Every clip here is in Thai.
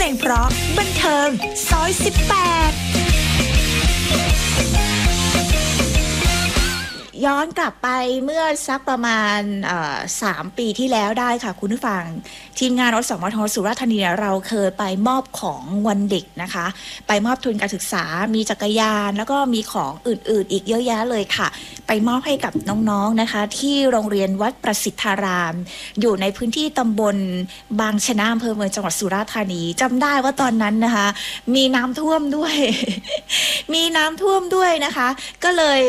ลงเพราะบันเทิงซอย18ย้อนกลับไปเมื่อสักประมาณ3 ปีที่แล้วได้ค่ะคุณผู้ฟังทีมงานอสมท.สุราษฎร์ธานีเราเคยไปมอบของวันเด็กนะคะไปมอบทุนการศึกษามีจักรยานแล้วก็มีของอื่นๆอีกเยอะแยะเลยค่ะไปมอบให้กับน้องๆนะคะที่โรงเรียนวัดประสิทธารามอยู่ในพื้นที่ตำบลบางชะนะอำเภอเมืองจังหวัดสุราษฎร์ธานีจำได้ว่าตอนนั้นนะคะมีน้ำท่วมด้วย มีน้ำท่วมด้วยนะคะก็เลย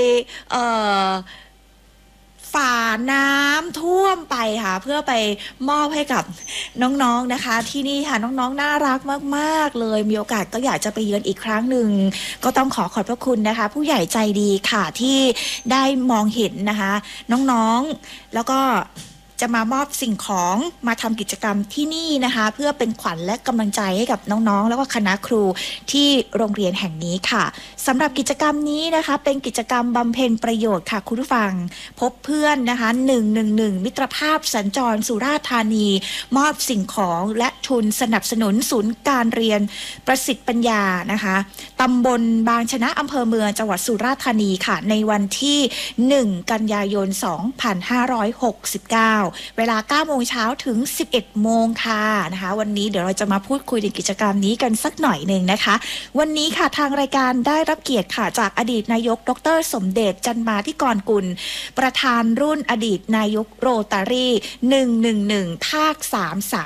ฝ่าน้ำท่วมไปค่ะเพื่อไปมอบให้กับน้องๆนะคะที่นี่ค่ะน้องๆน่ารักมากๆเลยมีโอกาสก็อยากจะไปเยือนอีกครั้งหนึ่งก็ต้องขอบพระคุณนะคะผู้ใหญ่ใจดีค่ะที่ได้มองเห็นนะคะน้องๆแล้วก็จะมามอบสิ่งของมาทำกิจกรรมที่นี่นะคะเพื่อเป็นขวัญและกำลังใจให้กับน้องๆแล้วก็คณะครูที่โรงเรียนแห่งนี้ค่ะสำหรับกิจกรรมนี้นะคะเป็นกิจกรรมบำเพ็ญประโยชน์ค่ะคุณผู้ฟังพบเพื่อนนะคะ111มิตรภาพสัญจรสุราษฎร์ธานีมอบสิ่งของและทุนสนับสนุนศูนย์การเรียนประสิทธิ์ปัญญานะคะตำบลบางชะนะอำเภอเมืองจังหวัดสุราษฎร์ธานีค่ะในวันที่1กันยายน2569เวลา 9 โมงเช้าถึง 11 โมงค่ะนะคะวันนี้เดี๋ยวเราจะมาพูดคุยในกิจกรรมนี้กันสักหน่อยหนึ่งนะคะวันนี้ค่ะทางรายการได้รับเกียรติค่ะจากอดีตนายกดร.สมเด็จจันมาธิกรกุลประธานรุ่นอดีตนายกโรตารี่111ภาค3